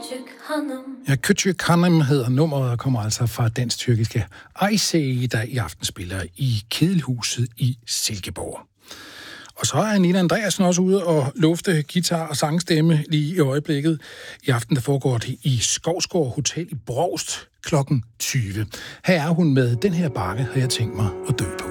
Ja, Küçük Hanım hedder nummeret og kommer altså fra dansk-tyrkiske Ayşe, der i aften spiller i Kedelhuset i Silkeborg. Og så er Nina Andreasen også ude og lufte guitar og sangstemme lige i øjeblikket. I aften der foregår det i Skovsgård Hotel i Brovst kl. 20. Her er hun med Den her bakke, har jeg tænkt mig at dø på.